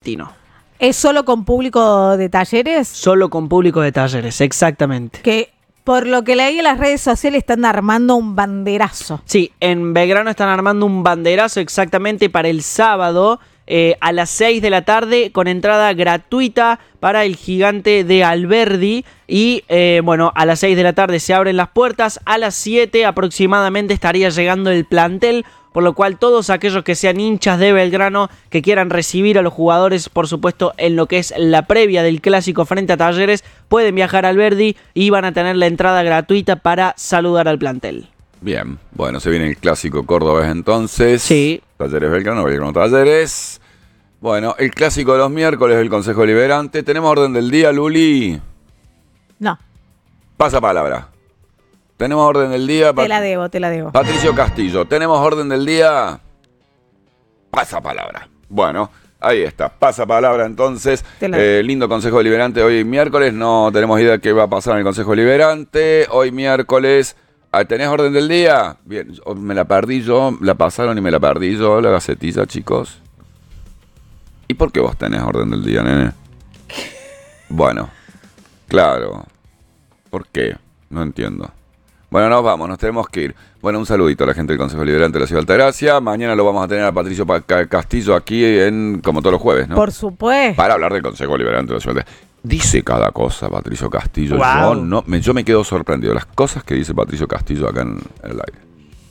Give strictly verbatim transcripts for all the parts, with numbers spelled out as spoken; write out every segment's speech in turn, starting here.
Tino. ¿Es solo con público de Talleres? Solo con público de Talleres, exactamente. Que por lo que leí en las redes sociales están armando un banderazo. Sí, en Belgrano están armando un banderazo exactamente para el sábado eh, a las seis de la tarde con entrada gratuita para el Gigante de Alberdi. Y eh, bueno, a las seis de la tarde se abren las puertas, a las siete aproximadamente estaría llegando el plantel. Por lo cual todos aquellos que sean hinchas de Belgrano, que quieran recibir a los jugadores, por supuesto, en lo que es la previa del clásico frente a Talleres, pueden viajar al Alberdi y van a tener la entrada gratuita para saludar al plantel. Bien, bueno, se viene el clásico cordobés entonces. Sí. Talleres Belgrano, Belgrano Talleres. Bueno, el clásico de los miércoles del Consejo Deliberante. ¿Tenemos orden del día, Luli? No. Pasa palabra. Tenemos orden del día. Te la debo, te la debo. Patricio Castillo, tenemos orden del día. Pasa palabra. Bueno, ahí está. Pasa palabra entonces. Eh, lindo Consejo Deliberante hoy miércoles. No tenemos idea de qué va a pasar en el Consejo Deliberante. Hoy miércoles. ¿Tenés orden del día? Bien, me la perdí yo. La pasaron y me la perdí yo, la gacetilla, chicos. ¿Y por qué vos tenés orden del día, nene? Bueno, claro. ¿Por qué? No entiendo. Bueno, nos vamos, nos tenemos que ir. Bueno, un saludito a la gente del Consejo Deliberante de la Ciudad de Altagracia. Mañana lo vamos a tener a Patricio Castillo aquí, en como todos los jueves, ¿no? Por supuesto. Para hablar del Consejo Deliberante de la Ciudad de Altagracia. Dice cada cosa Patricio Castillo. Wow. Yo, no, me, yo me quedo sorprendido. Las cosas que dice Patricio Castillo acá en, en el aire.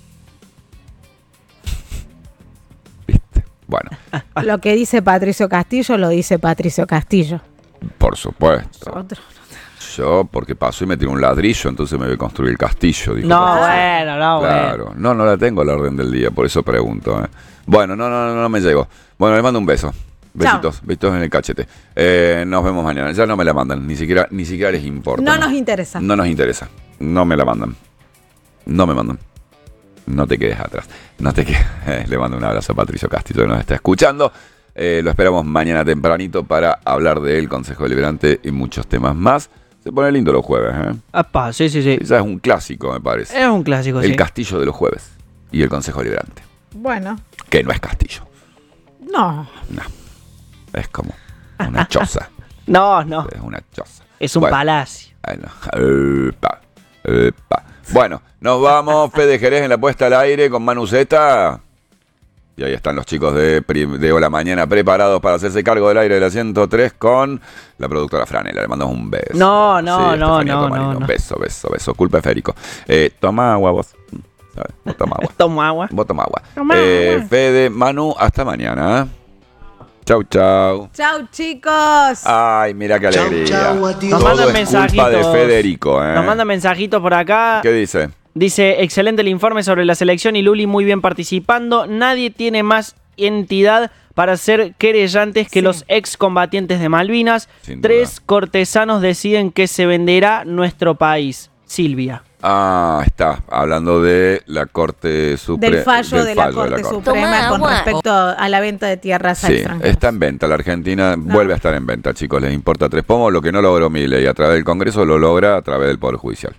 ¿Viste? Bueno. Lo que dice Patricio Castillo, lo dice Patricio Castillo. Por supuesto. Nosotros. Yo, porque pasó y me tiró un ladrillo, entonces me voy a construir el castillo. Dijo, no, bueno, no, claro. bueno. No, no la tengo la orden del día, por eso pregunto. ¿eh? Bueno, no, no, no, no me llego. Bueno, les mando un beso. Besitos, Chao. Besitos en el cachete. Eh, nos vemos mañana. Ya no me la mandan, ni siquiera, ni siquiera les importa. No, no nos interesa. No nos interesa. No me la mandan. No me mandan. No te quedes atrás. No te quedes. Eh, le mando un abrazo a Patricio Castillo que nos está escuchando. Eh, lo esperamos mañana tempranito para hablar del Consejo Deliberante y muchos temas más. Se pone lindo los jueves, ¿eh? Apá, sí, sí, sí. Esa es un clásico, me parece. Es un clásico, el sí. El castillo de los jueves y el Consejo Deliberante. Bueno. Que no es castillo. No. No. Es como una choza. No, no. Es una choza. Es un bueno, palacio. Bueno, epa, epa. Bueno, nos vamos. Fede Jerez en la puesta al aire con Manu Zeta. Y ahí están los chicos de, de Hola Mañana preparados para hacerse cargo del aire de la ciento tres con la productora Franela. Le mandamos un beso. No, no, sí, no, no, no, no. Beso, beso, beso. Culpa de Férico. Eh, toma agua vos. ¿Sabes? Vos toma agua. Toma agua. Vos toma agua. Toma eh, agua. Fede, Manu, hasta mañana. Chau, chau. Chau, chicos. Ay, mira qué alegría. Chau, chau, Nos mandan mensajitos. Culpa de Federico, ¿eh? Nos mandan mensajitos por acá. ¿Qué dice? Dice, excelente el informe sobre la selección y Luli muy bien participando. Nadie tiene más entidad para ser querellantes que sí. Los excombatientes de Malvinas. Sin Tres duda. cortesanos deciden que se venderá nuestro país. Silvia. Ah, está hablando de la Corte Suprema. Del fallo, del de, la fallo Corte de la Corte Suprema con respecto a la venta de tierras sí, extranjeras. Está en venta. La Argentina no. vuelve a estar en venta, chicos. Les importa tres pomos. Lo que no logró Milei a través del Congreso lo logra a través del Poder Judicial.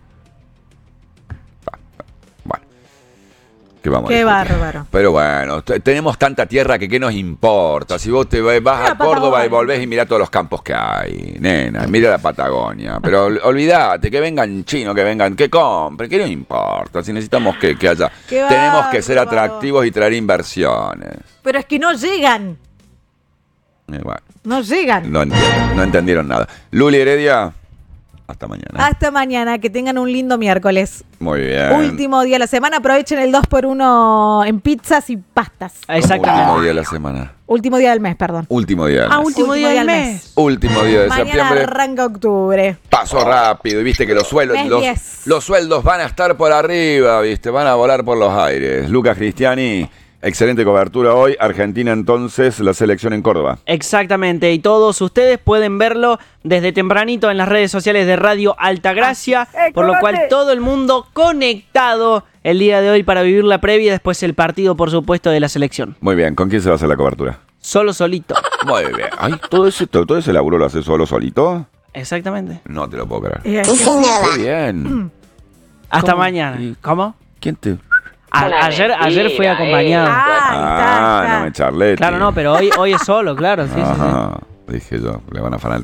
Que vamos Qué bárbaro. Pero bueno, t- tenemos tanta tierra que qué nos importa. Si vos te vas a Córdoba y volvés y mirá todos los campos que hay, nena, mira la Patagonia. Pero ol- olvídate, que vengan chinos, que vengan, que compren, ¿qué nos importa? Si necesitamos que, que haya. Qué tenemos bárbaro. que ser atractivos y traer inversiones. Pero es que no llegan. Eh, bueno, no llegan. No entendieron, no entendieron nada. Luli Heredia. Hasta mañana. Hasta mañana, que tengan un lindo miércoles. Muy bien. Último día de la semana, aprovechen el dos por uno en pizzas y pastas. Exactamente. Último día de la semana. Último día del mes, perdón. Último día del ah, mes. último, último día, día del mes. mes. Último día de Mañana septiembre. Arranca octubre. Pasó rápido, y viste que los sueldos, los, los sueldos van a estar por arriba, viste, van a volar por los aires. Lucas Cristiani. Excelente cobertura hoy. Argentina entonces, la selección en Córdoba. Exactamente, y todos ustedes pueden verlo desde tempranito en las redes sociales de Radio Altagracia, eh, por lo cual todo el mundo conectado el día de hoy para vivir la previa y después el partido, por supuesto, de la selección. Muy bien, ¿con quién se va a hacer la cobertura? Solo solito. Muy bien. Ay, ¿todo ese, todo, todo ese laburo lo hace solo solito? Exactamente. No te lo puedo creer. Eh, Muy bien. Hasta ¿Cómo? mañana. ¿Y ¿Cómo? ¿Quién te...? A- Una ayer, mentira, ayer fui acompañado. Ah, Ah, está, está. no me charlete. Claro, no, pero hoy, hoy es solo, claro. Sí, sí, sí. Ajá. Dije yo, le van a afanar